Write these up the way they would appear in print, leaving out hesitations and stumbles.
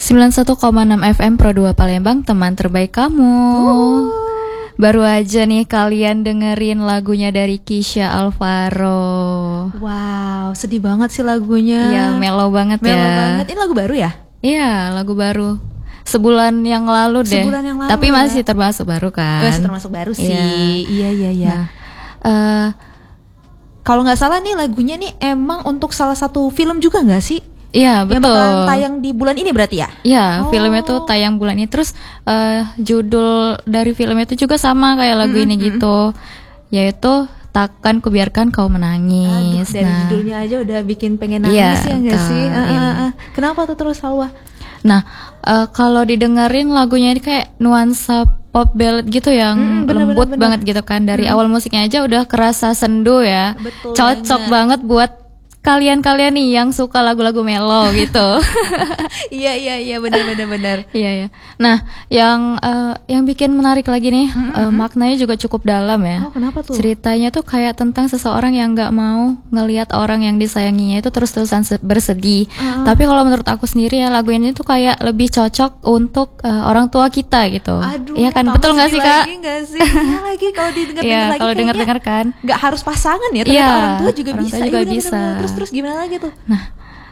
91,6 FM Pro 2 Palembang, teman terbaik kamu. Baru aja nih kalian dengerin lagunya dari Kisha Alvaro. Wow, sedih banget sih lagunya. Ya, mellow banget ya. Mellow banget. Ini lagu baru ya? Iya, lagu baru. Sebulan yang lalu deh. Sebulan yang lalu. Tapi masih termasuk baru kan? Masih termasuk baru sih. Iya. Nah, kalau nggak salah nih lagunya nih emang untuk salah satu film juga nggak sih? iya, Yang betul. bakalan tayang di bulan ini berarti ya? Iya, filmnya tuh tayang bulan ini. Terus judul dari filmnya itu juga sama kayak lagu ini gitu, yaitu Takkan Kubiarkan Kau Menangis. Dari judulnya aja udah bikin pengen nangis ya nggak sih? Kenapa tuh terus Salwa? Nah, kalau didengerin lagunya ini kayak nuansa pop ballad gitu yang lembut banget gitu kan. Dari awal musiknya aja udah kerasa sendu ya. Betul Cocok banget buat kalian-kalian nih yang suka lagu-lagu mellow gitu. Iya benar. Iya. Nah, yang bikin menarik lagi nih, maknanya juga cukup dalam ya. Oh, kenapa tuh? Ceritanya tuh kayak tentang seseorang yang nggak mau ngelihat orang yang disayanginya itu terus-terusan bersedih. Tapi kalau menurut aku sendiri ya, lagu ini tuh kayak lebih cocok untuk orang tua kita gitu. Aduh, iya kan, betul nggak sih Kak? Iya lagi kalau didengar-dengar lagi. Kalau denger-denger kan. Nggak harus pasangan ya, ternyata orang tua juga orang bisa. tua juga Iya, bisa. Terus gimana lagi tuh? Nah,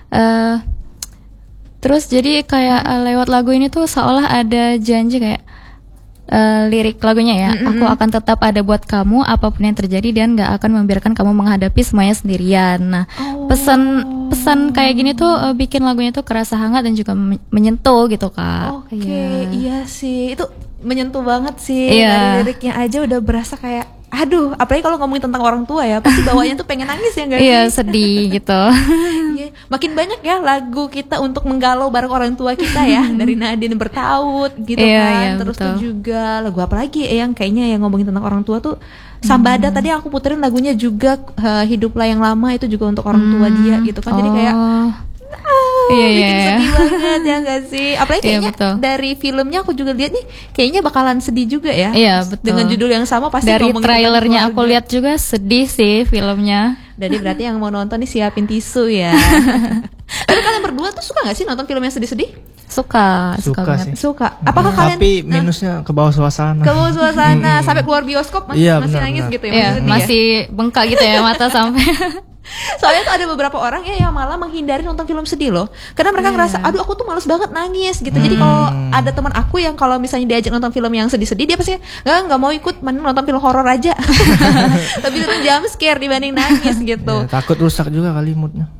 terus jadi kayak lewat lagu ini tuh seolah ada janji kayak lirik lagunya ya, aku akan tetap ada buat kamu apapun yang terjadi dan gak akan membiarkan kamu menghadapi semuanya sendirian. Nah, pesan kayak gini tuh bikin lagunya tuh kerasa hangat dan juga menyentuh gitu Kak. Oke, iya sih, itu menyentuh banget sih. Iya. Dari liriknya aja udah berasa kayak aduh, apalagi kalau ngomongin tentang orang tua ya, pasti bawanya tuh pengen nangis ya nggak sih? Iya, sedih gitu. Iya, makin banyak ya lagu kita untuk menggalau bareng orang tua kita ya, dari Nadine Bertaut gitu kan. Iya, Terus betul. tuh juga lagu apa lagi yang kayaknya yang ngomongin tentang orang tua tuh Sambada. Tadi aku puterin lagunya juga Hiduplah Yang Lama, itu juga untuk orang tua dia gitu kan. Jadi kayak bikin sedih banget ya gak sih? Apalagi kayaknya dari filmnya aku juga lihat nih, kayaknya bakalan sedih juga ya. Iya, betul. Dengan judul yang sama pasti dari ngomongin trailernya tentang aku keluarga. lihat juga sedih sih filmnya. Jadi berarti yang mau nonton nih siapin tisu ya. Tapi kalian berdua tuh suka gak sih nonton film yang sedih-sedih? Suka sih. banget. Suka. Apakah kalian Tapi minusnya ke bawah suasana. ke bawah suasana sampai keluar bioskop masih nangis benar. gitu ya? Iya, sedih masih bengkak gitu ya mata sampai. Soalnya tuh ada beberapa orang ya yang malah menghindari nonton film sedih loh, karena mereka ngerasa aduh aku tuh males banget nangis gitu. Jadi kalau ada teman aku yang kalau misalnya diajak nonton film yang sedih-sedih, dia pasti nggak mau ikut, mending nonton film horor aja. Lebih sering jump scare dibanding nangis gitu. Ya, takut rusak juga kali moodnya.